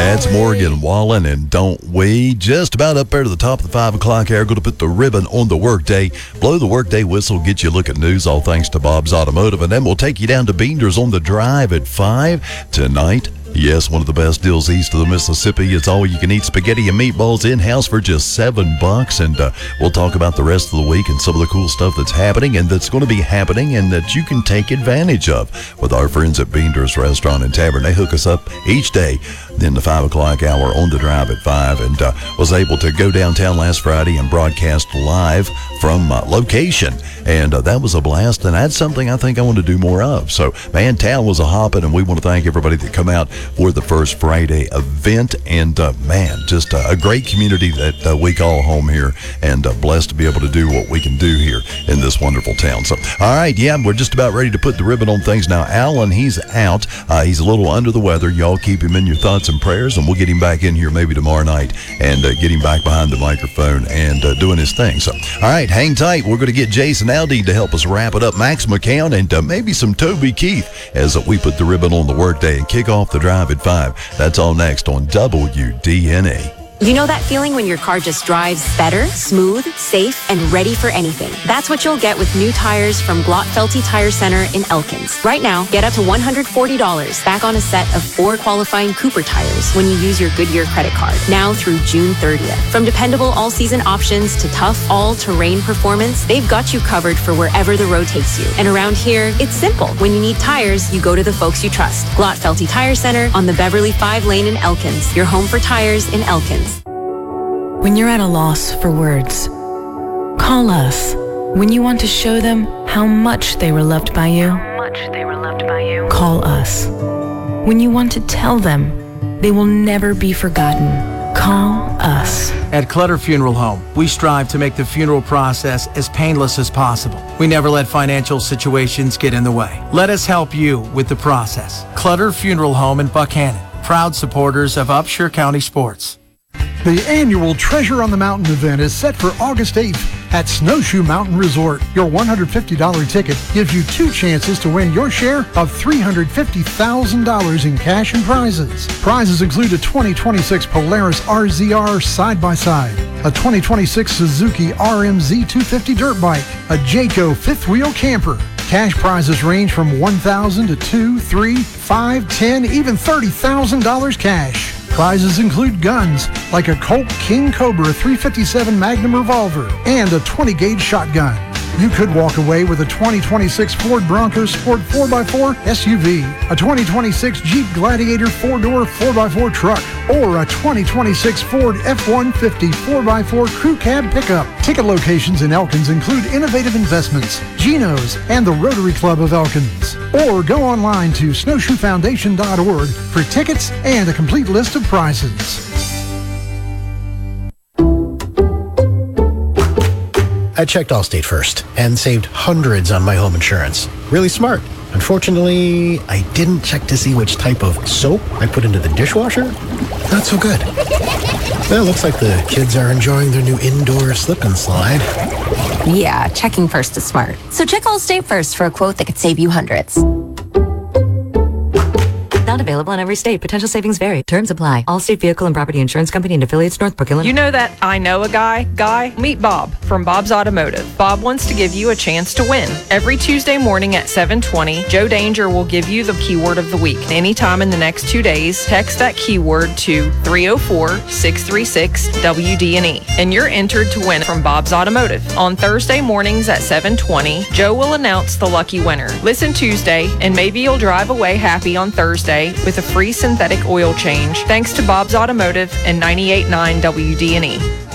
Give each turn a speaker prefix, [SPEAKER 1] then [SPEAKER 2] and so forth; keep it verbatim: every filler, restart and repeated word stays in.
[SPEAKER 1] That's Morgan Wallen, and don't we? Just about up there to the top of the five o'clock hour, going to put the ribbon on the workday. Blow the workday whistle, get you a look at news, all thanks to Bob's Automotive. And then we'll take you down to Beander's on the Drive at five tonight. Yes, one of the best deals east of the Mississippi. It's all you can eat spaghetti and meatballs in-house for just seven bucks. And uh, we'll talk about the rest of the week and some of the cool stuff that's happening and that's going to be happening and that you can take advantage of with our friends at Beander's Restaurant and Tavern. They hook us up each day in the five o'clock hour on the Drive at five, and uh, was able to go downtown last Friday and broadcast live from uh, location. And uh, that was a blast, and that's something I think I want to do more of. So, man, town was a hopping, and we want to thank everybody that come out for the first Friday event. And, uh, man, just uh, a great community that uh, we call home here, and uh, blessed to be able to do what we can do here in this wonderful town. So, all right, yeah, we're just about ready to put the ribbon on things now. Alan, he's out. Uh, he's a little under the weather. Y'all keep him in your thoughts and prayers, and we'll get him back in here maybe tomorrow night and uh, get him back behind the microphone and uh, doing his thing. So, all right, hang tight. We're going to get Jason Aldean to help us wrap it up, Max McCown, and uh, maybe some Toby Keith as uh, we put the ribbon on the workday and kick off the Drive at five. That's all next on W D N A.
[SPEAKER 2] You know that feeling when your car just drives better, smooth, safe, and ready for anything? That's what you'll get with new tires from Glotfelty Tire Center in Elkins. Right now, get up to one hundred forty dollars back on a set of four qualifying Cooper tires when you use your Goodyear credit card, now through June thirtieth. From dependable all-season options to tough all-terrain performance, they've got you covered for wherever the road takes you. And around here, it's simple. When you need tires, you go to the folks you trust. Glotfelty Tire Center on the Beverly five lane in Elkins, your home for tires in Elkins.
[SPEAKER 3] When you're at a loss for words, call us. When you want to show them how much they were loved by you, how much they were loved by you, call us. When you want to tell them they will never be forgotten, call us.
[SPEAKER 4] At Clutter Funeral Home, we strive to make the funeral process as painless as possible. We never let financial situations get in the way. Let us help you with the process. Clutter Funeral Home in Buckhannon, proud supporters of Upshur County sports.
[SPEAKER 5] The annual Treasure on the Mountain event is set for August eighth at Snowshoe Mountain Resort. Your one hundred fifty dollars ticket gives you two chances to win your share of three hundred fifty thousand dollars in cash and prizes. Prizes include a twenty twenty-six Polaris R Z R side-by-side, a twenty twenty-six Suzuki R M Z two fifty dirt bike, a Jayco fifth wheel camper. Cash prizes range from one thousand dollars to two, three, five, ten, even thirty thousand dollars cash. Prizes include guns like a Colt King Cobra three fifty-seven Magnum revolver and a twenty gauge shotgun. You could walk away with a twenty twenty-six Ford Bronco Sport four by four S U V, a twenty twenty-six Jeep Gladiator four-door four by four truck, or a twenty twenty-six Ford F one fifty four by four crew cab pickup. Ticket locations in Elkins include Innovative Investments, Geno's, and the Rotary Club of Elkins. Or go online to snowshoe foundation dot org for tickets and a complete list of prizes.
[SPEAKER 6] I checked Allstate first and saved hundreds on my home insurance. Really smart. Unfortunately, I didn't check to see which type of soap I put into the dishwasher. Not so good. Well, it looks like the kids are enjoying their new indoor slip and slide.
[SPEAKER 7] Yeah, checking first is smart. So check Allstate first for a quote that could save you hundreds.
[SPEAKER 8] Not available in every state. Potential savings vary. Terms apply. Allstate Vehicle and Property Insurance Company and affiliates, Northbrook, Illinois.
[SPEAKER 9] You know that I know a guy? Guy? Meet Bob from Bob's Automotive. Bob wants to give you a chance to win. Every Tuesday morning at seven twenty, Joe Danger will give you the keyword of the week. Anytime in the next two days, text that keyword to three oh four, six three six, W D N E, and you're entered to win from Bob's Automotive. On Thursday mornings at seven twenty, Joe will announce the lucky winner. Listen Tuesday, and maybe you'll drive away happy on Thursday with a free synthetic oil change thanks to Bob's Automotive and ninety-eight point nine W D N E.